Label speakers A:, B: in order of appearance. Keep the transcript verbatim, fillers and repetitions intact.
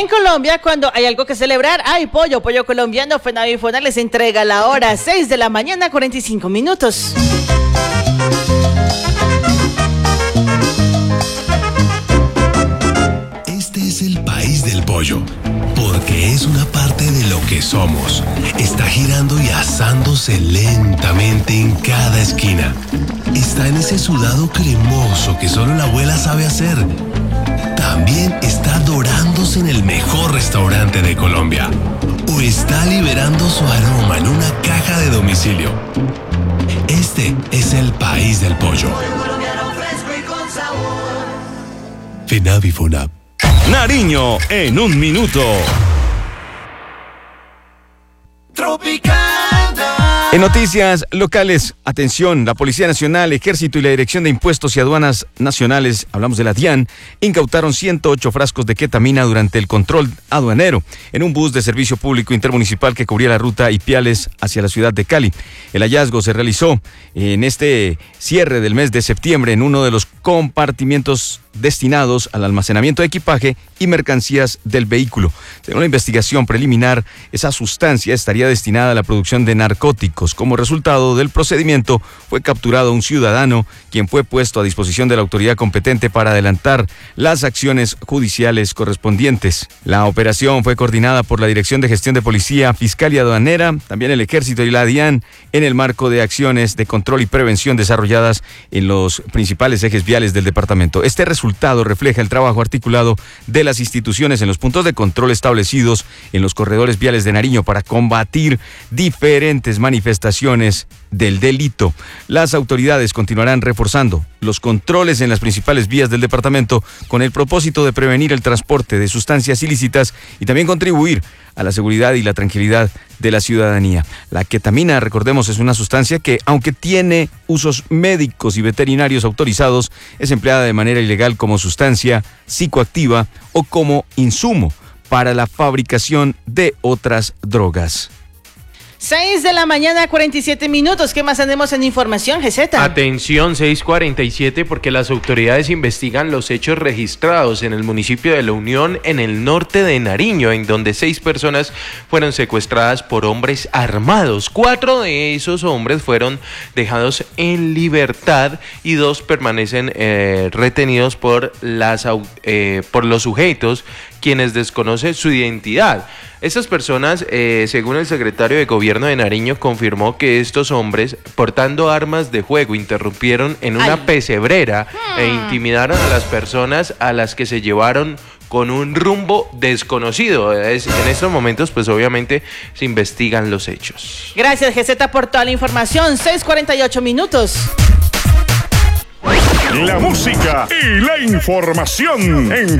A: En Colombia, cuando hay algo que celebrar, hay pollo, pollo colombiano. Fenavifona les entrega la hora seis de la mañana, cuarenta y cinco minutos.
B: Este es el país del pollo, porque es una parte de lo que somos. Está girando y asándose lentamente en cada esquina. Está en ese sudado cremoso que solo la abuela sabe hacer. También está dorándose en el mejor restaurante de Colombia. O está liberando su aroma en una caja de domicilio. Este es el país del pollo. Fenavifona.
C: Nariño en un minuto. En noticias locales, atención, la Policía Nacional, Ejército y la Dirección de Impuestos y Aduanas Nacionales, hablamos de la DIAN, incautaron ciento ocho frascos de ketamina durante el control aduanero en un bus de servicio público intermunicipal que cubría la ruta Ipiales hacia la ciudad de Cali. El hallazgo se realizó en este cierre del mes de septiembre en uno de los compartimientos destinados al almacenamiento de equipaje y mercancías del vehículo. Según la investigación preliminar, esa sustancia estaría destinada a la producción de narcóticos. Como resultado del procedimiento, fue capturado un ciudadano, quien fue puesto a disposición de la autoridad competente para adelantar las acciones judiciales correspondientes. La operación fue coordinada por la Dirección de Gestión de Policía Fiscal y Aduanera, también el Ejército y la DIAN, en el marco de acciones de control y prevención desarrolladas en los principales ejes viales del departamento. Este resultado refleja el trabajo articulado de las instituciones en los puntos de control establecidos en los corredores viales de Nariño para combatir diferentes manifestaciones del delito. Las autoridades continuarán reforzando los controles en las principales vías del departamento con el propósito de prevenir el transporte de sustancias ilícitas y también contribuir a la seguridad y la tranquilidad de la ciudadanía. La ketamina, recordemos, es una sustancia que, aunque tiene usos médicos y veterinarios autorizados, es empleada de manera ilegal como sustancia psicoactiva o como insumo para la fabricación de otras drogas.
A: seis de la mañana, cuarenta y siete minutos. ¿Qué más tenemos en información, G Z?
D: Atención, seis cuarenta y siete, porque las autoridades investigan los hechos registrados en el municipio de La Unión, en el norte de Nariño, en donde seis personas fueron secuestradas por hombres armados. Cuatro de esos hombres fueron dejados en libertad y dos permanecen eh, retenidos por, las, eh, por los sujetos, quienes desconocen su identidad. Estas personas, eh, según el secretario de Gobierno de Nariño, confirmó que estos hombres, portando armas de fuego, interrumpieron en una Ay. pesebrera hmm. e intimidaron a las personas a las que se llevaron con un rumbo desconocido. Es, en estos momentos, pues obviamente, se investigan los hechos.
A: Gracias, G Z, por toda la información. seis cuarenta y ocho minutos.
E: La música y la información en